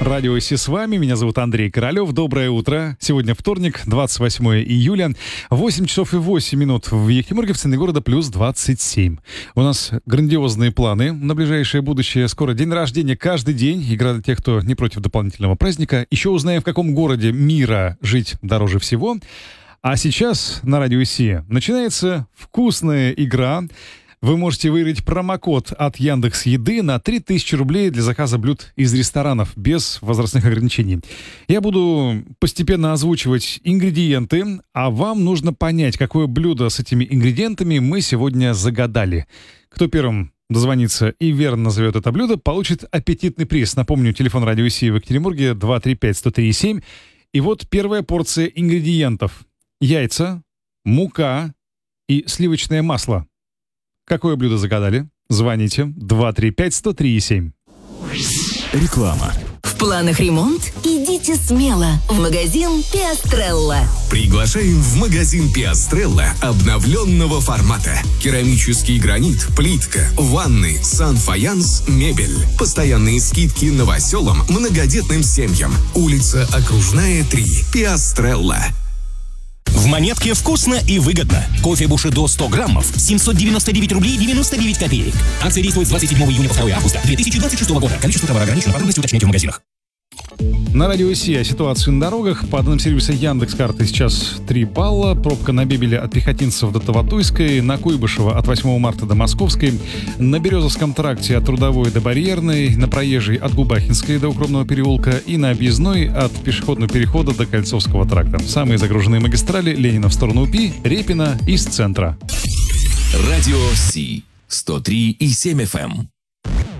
Радио Си с вами, меня зовут Андрей Королёв. Доброе утро. Сегодня вторник, 28 июля, 8 часов и 8 минут в Екатеринбурге, в центре города плюс 27. У нас грандиозные планы на ближайшее будущее. Скоро день рождения каждый день. Игра для тех, кто не против дополнительного праздника. Еще узнаем, в каком городе мира жить дороже всего. А сейчас на Радио Си начинается вкусная игра. Вы можете выиграть промокод от Яндекс.Еды на 3000 рублей для заказа блюд из ресторанов без возрастных ограничений. Я буду постепенно озвучивать ингредиенты, а вам нужно понять, какое блюдо с этими ингредиентами мы сегодня загадали. Кто первым дозвонится и верно назовет это блюдо, получит аппетитный приз. Напомню, телефон Радио Си в Екатеринбурге 235-103-7. И вот первая порция ингредиентов. Яйца, мука и сливочное масло. Какое блюдо загадали? Звоните 235-103-7. Реклама. В планах ремонт? Идите смело в магазин Пиастрелла. Приглашаем в магазин Пиастрелла обновленного формата. Керамический гранит, плитка, ванны, сан-фаянс, мебель. Постоянные скидки новоселам, многодетным семьям. Улица Окружная, 3. Пиастрелла. В Монетке вкусно и выгодно. Кофе Бушидо 100 граммов 799 рублей 99 копеек. Акция действует с 27 июня по 2 августа 2026 года. Количество товара ограничено. Подробности уточняйте в магазинах. На Радио Си о ситуации на дорогах. По данным сервиса Яндекс.Карты сейчас 3 балла. Пробка на Бебеле от Пехотинцев до Таватуйской, на Куйбышева от 8 марта до Московской, на Березовском тракте от Трудовой до Барьерной, на Проезжей от Губахинской до Укромного переулка и на Объездной от пешеходного перехода до Кольцовского тракта. Самые загруженные магистрали: Ленина в сторону УПИ, Репина из центра. Радио Си 103,7 FM.